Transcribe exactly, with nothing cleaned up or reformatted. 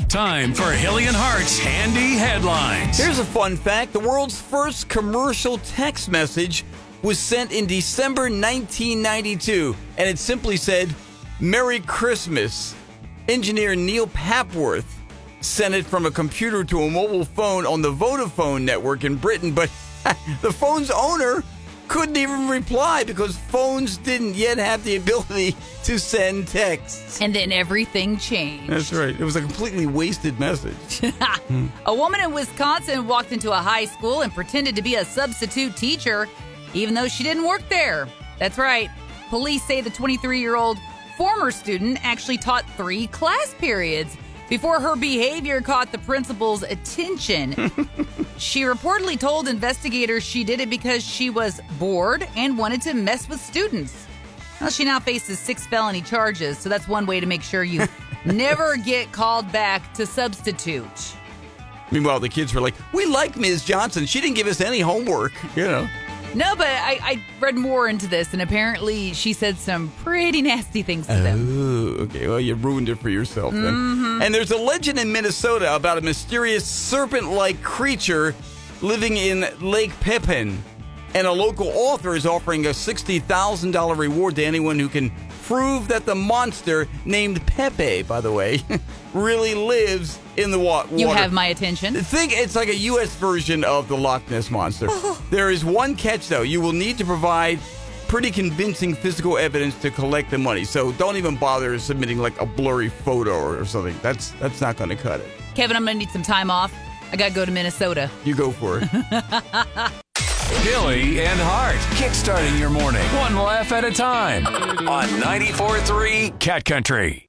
Time for Hilly and Hart's Handy Headlines. Here's a fun fact. The world's first commercial text message was sent in December nineteen ninety-two, and it simply said, "Merry Christmas." Engineer Neil Papworth sent it from a computer to a mobile phone on the Vodafone network in Britain, but the phone's owner couldn't even reply because phones didn't yet have the ability to send texts. And then everything changed. That's right. It was a completely wasted message. A woman in Wisconsin walked into a high school and pretended to be a substitute teacher, even though she didn't work there. That's right. Police say the twenty-three-year-old former student actually taught three class periods before her behavior caught the principal's attention. She reportedly told investigators she did it because she was bored and wanted to mess with students. Well, she now faces six felony charges, so that's one way to make sure you never get called back to substitute. Meanwhile, the kids were like, "We like Miz Johnson. She didn't give us any homework," you know. No, but I, I read more into this, and apparently she said some pretty nasty things to them. Oh, okay. Well, you ruined it for yourself then. Mm-hmm. And there's a legend in Minnesota about a mysterious serpent-like creature living in Lake Pepin. And a local author is offering a sixty thousand dollars reward to anyone who can prove that the monster, named Pepe, by the way, really lives in the wa- water. You have my attention. Think it's like a U S version of the Loch Ness Monster. There is one catch, though. You will need to provide pretty convincing physical evidence to collect the money. So don't even bother submitting like a blurry photo or something. That's that's not going to cut it. Kevin, I'm going to need some time off. I got to go to Minnesota. You go for it. Hilly and Hart, kickstarting your morning one laugh at a time on ninety-four point three Cat Country.